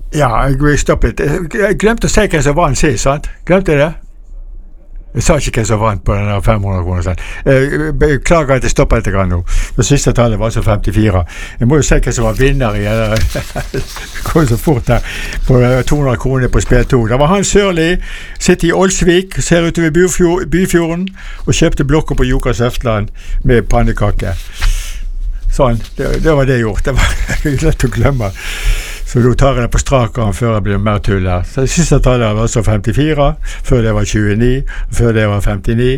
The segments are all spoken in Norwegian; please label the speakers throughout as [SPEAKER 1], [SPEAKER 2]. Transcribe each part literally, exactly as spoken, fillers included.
[SPEAKER 1] Ja, jeg stoppet. Jeg glemte å si hvem som vant sist, sant? Glemte jeg det? Jeg sa ikke hvem som vant på den fem hundre kroner. Jeg beklager at jeg stoppet etter grann nå. Det siste tallet var altså femtifire. Jeg må jo si hvem som var vinner i det. Går så fort her på to hundre kroner på spill to. Det var Hans Sørli, sitter i Olsvik, ser ut ved Byfjord, Byfjorden, og kjøpte blokker på Jokas Østland med pannekake. Sånn, det, det var det gjort. Det var lett å glemme. Så nå tar jeg det på strak arm før jeg blir mer tull her. Så det siste tallet var altså femtifire, før det var tjueni, før det var femtini.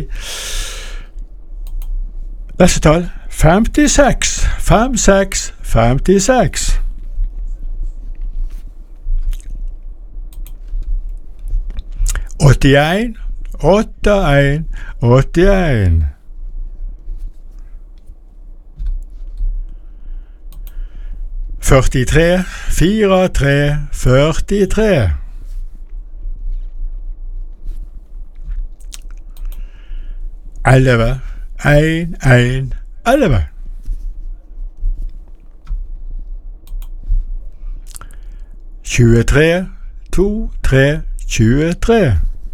[SPEAKER 1] Neste tall, femtiseks, femtiseks, femtiseks. åttien, åttien, åttien. førtitre, fire, tre, førtitre. elleve, en, en, elleve. tjuetre, to, tre, tjuetre.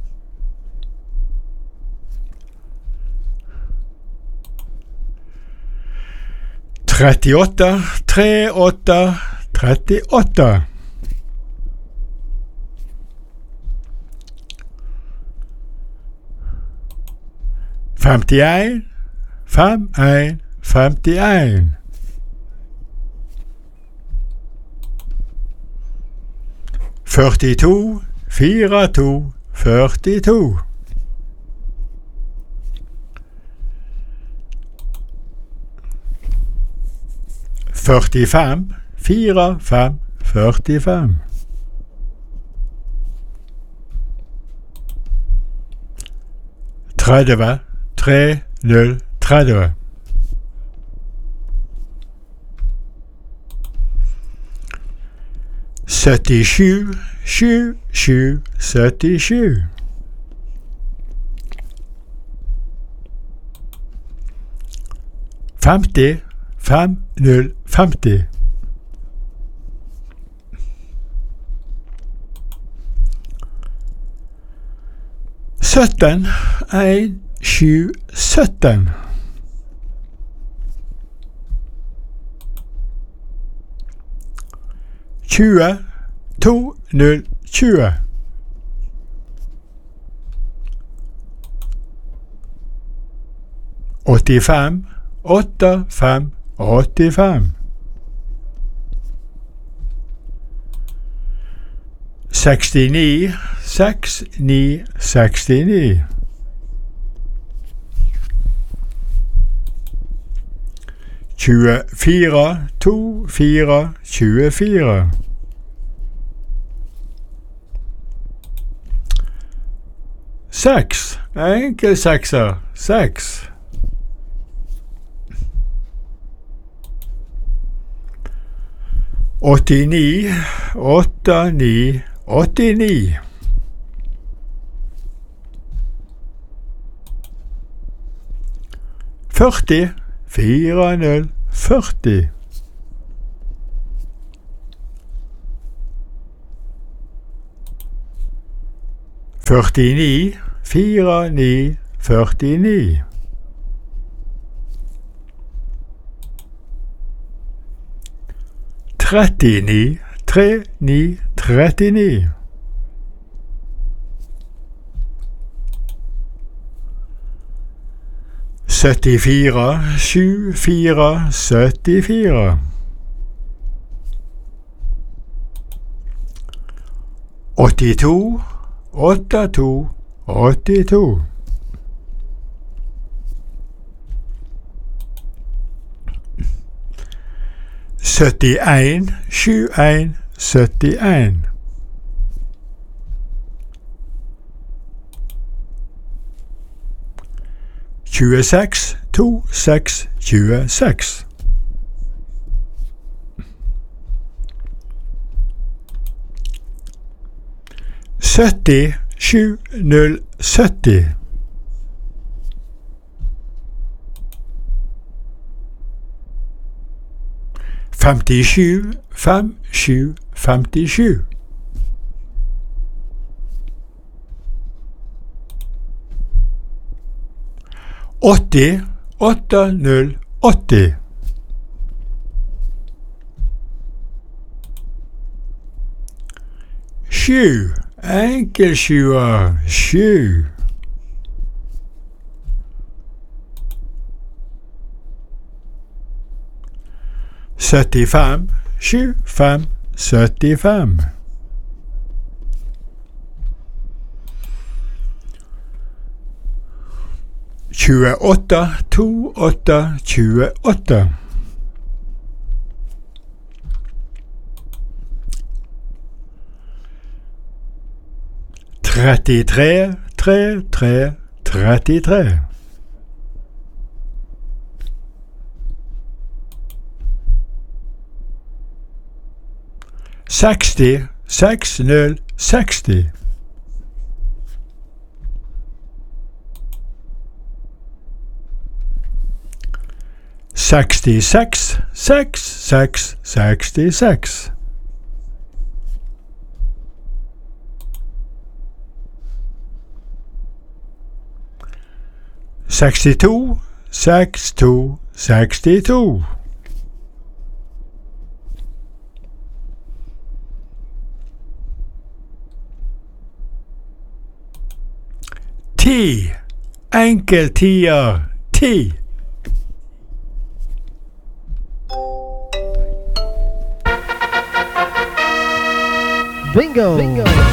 [SPEAKER 1] trettiåtte, tre, åtte, trettiåtte. femtien, fem, en, femtien. førtito, fire, to, førtito. førtifem, fire, fem, førtifem. tretti, tre, null, tretti. syttisju, sju, sju, syttisju. femti, fem, null, femti. sytten, en, sju, sytten. tjue, to, null, tjue. åttifem, åtte, fem, åttifem. sekstini, seks, ni, sekstini. tjuefire, to, fire, tjuefire. seks, enkel sekser, seks. åttini, åtte, ni, åttini. førti, fire, null, førti. førtini, fire, ni, førtini. trettini, tre, ni, trettini. syttifire, sju, fire, syttifire. åttito, åtte, to, åttito. syttien, sju, en, syttien. tjueseks, to, seks, tjueseks. sytti, sju, null, sytti. femtisju, fem, sju, femtisju. åtti, åtte null åtti. Sju, enkelsjuer, sju. syttifem, sju, fem, syttifem. tjueåtte, to, åtte, tjueåtte. trettitre, tre, tre, trettitre. seksti, seks, null, seksti. sekstiseks, seks, seks, sekstiseks. sekstito, seks, to, sekstito. Ti, enkeltier, ti.
[SPEAKER 2] Bingo! Bingo!